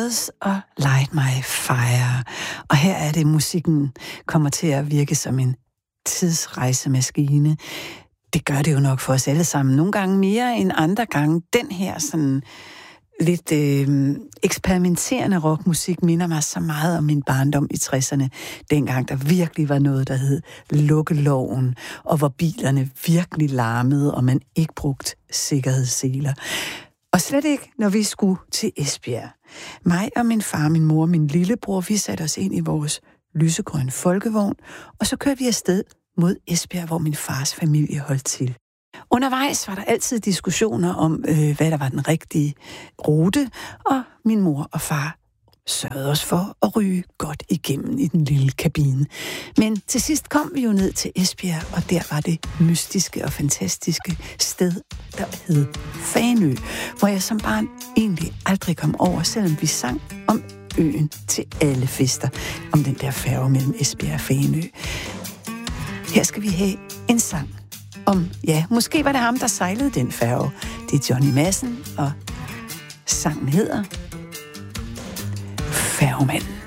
Flowers og Light My Fire. Og her er det, musikken kommer til at virke som en tidsrejsemaskine. Det gør det jo nok for os alle sammen. Nogle gange mere end andre gange. Den her sådan lidt eksperimenterende rockmusik minder mig så meget om min barndom i 60'erne. Dengang der virkelig var noget, der hed lukkeloven, og hvor bilerne virkelig larmede, og man ikke brugte sikkerhedsseler. Og slet ikke, når vi skulle til Esbjerg. Mig og min far, min mor og min lillebror, vi satte os ind i vores lysegrønne folkevogn, og så kørte vi afsted mod Esbjerg, hvor min fars familie holdt til. Undervejs var der altid diskussioner om, hvad der var den rigtige rute, og min mor og far sørgede os for at ryge godt igennem i den lille kabine. Men til sidst kom vi jo ned til Esbjerg, og der var det mystiske og fantastiske sted, der hed Fanø, hvor jeg som barn egentlig aldrig kom over, selvom vi sang om øen til alle fester, om den der færge mellem Esbjerg og Fanø. Her skal vi have en sang om, ja, måske var det ham, der sejlede den færge. Det er Johnny Madsen, og sangen hedder Færgemanden.